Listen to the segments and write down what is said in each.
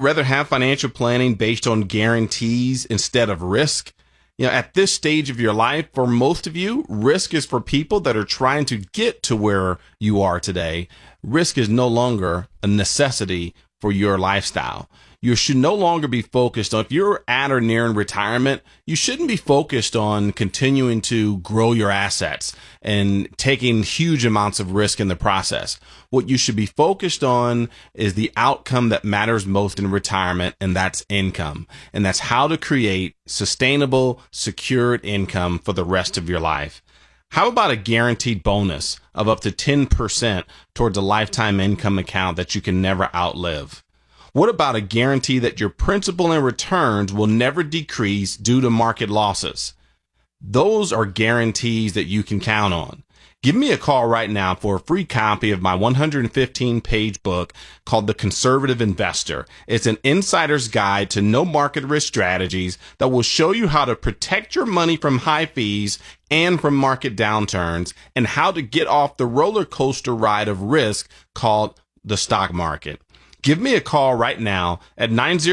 rather have financial planning based on guarantees instead of risk? At this stage of your life, for most of you, risk is for people that are trying to get to where you are today. Risk is no longer a necessity for your lifestyle. You should no longer be focused on, if you're at or near in retirement, you shouldn't be focused on continuing to grow your assets and taking huge amounts of risk in the process. What you should be focused on is the outcome that matters most in retirement, and that's income. And that's how to create sustainable, secured income for the rest of your life. How about a guaranteed bonus of up to 10% towards a lifetime income account that you can never outlive? What about a guarantee that your principal and returns will never decrease due to market losses? Those are guarantees that you can count on. Give me a call right now for a free copy of my 115-page book called The Conservative Investor. It's an insider's guide to no market risk strategies that will show you how to protect your money from high fees and from market downturns, and how to get off the roller coaster ride of risk called the stock market. Give me a call right now at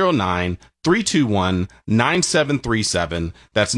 909-321-9737. That's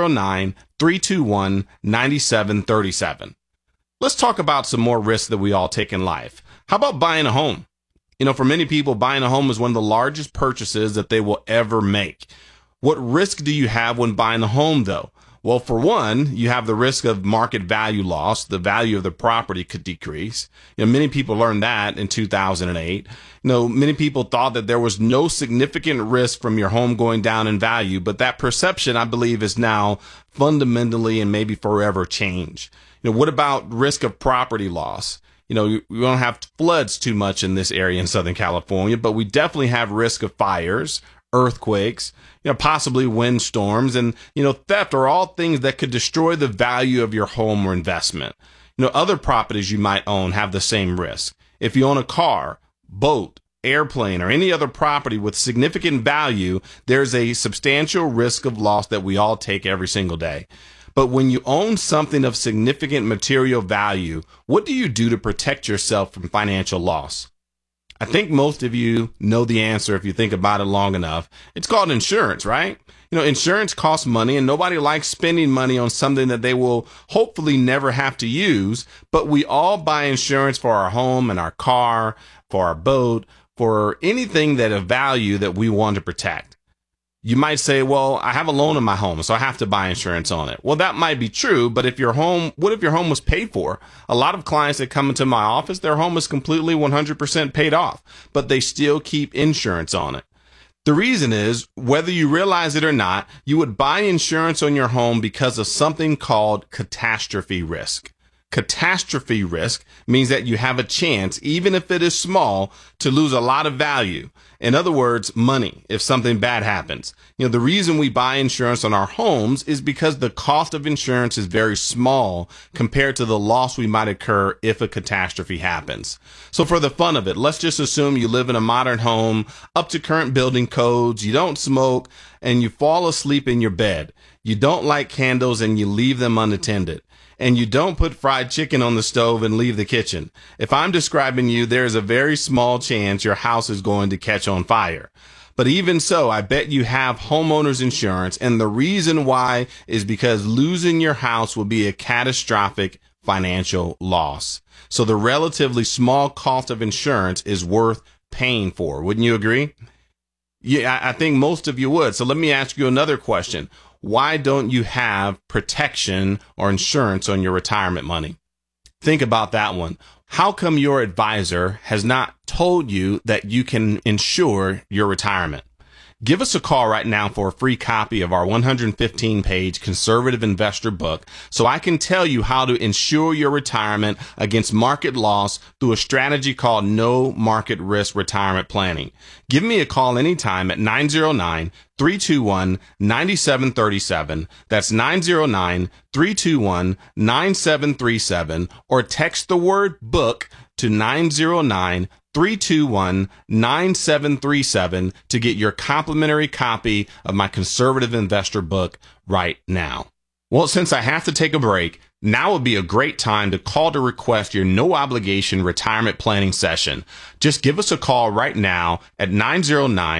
909-321-9737. Let's talk about some more risks that we all take in life. How about buying a home? For many people, buying a home is one of the largest purchases that they will ever make. What risk do you have when buying a home, though? Well, for one, you have the risk of market value loss. The value of the property could decrease. Many people learned that in 2008. Many people thought that there was no significant risk from your home going down in value, but that perception, I believe, is now fundamentally and maybe forever changed. What about risk of property loss? We don't have floods too much in this area in Southern California, but we definitely have risk of fires, earthquakes, possibly windstorms, and, theft are all things that could destroy the value of your home or investment. Other properties you might own have the same risk. If you own a car, boat, airplane, or any other property with significant value, there's a substantial risk of loss that we all take every single day. But when you own something of significant material value, what do you do to protect yourself from financial loss? I think most of you know the answer if you think about it long enough. It's called insurance, right? Insurance costs money, and nobody likes spending money on something that they will hopefully never have to use. But we all buy insurance for our home and our car, for our boat, for anything that of value that we want to protect. You might say, well, I have a loan on my home, so I have to buy insurance on it. Well, that might be true, but what if your home was paid for? A lot of clients that come into my office, their home is completely 100% paid off, but they still keep insurance on it. The reason is, whether you realize it or not, you would buy insurance on your home because of something called catastrophe risk. Catastrophe risk means that you have a chance, even if it is small, to lose a lot of value. In other words, money, if something bad happens. The reason we buy insurance on our homes is because the cost of insurance is very small compared to the loss we might incur if a catastrophe happens. So for the fun of it, let's just assume you live in a modern home, up to current building codes, you don't smoke, and you fall asleep in your bed. You don't light candles and you leave them unattended. And you don't put fried chicken on the stove and leave the kitchen. If I'm describing you, there is a very small chance your house is going to catch on fire. But even so, I bet you have homeowners insurance, and the reason why is because losing your house will be a catastrophic financial loss. So the relatively small cost of insurance is worth paying for. Wouldn't you agree? Yeah, I think most of you would. So let me ask you another question. Why don't you have protection or insurance on your retirement money? Think about that one. How come your advisor has not told you that you can insure your retirement? Give us a call right now for a free copy of our 115-page Conservative Investor book so I can tell you how to insure your retirement against market loss through a strategy called No Market Risk Retirement Planning. Give me a call anytime at 909-321-9737. That's 909-321-9737, or text the word book to 909-321-9737 to get your complimentary copy of my Conservative Investor book right now. Well, since I have to take a break, now would be a great time to call to request your no-obligation retirement planning session. Just give us a call right now at 909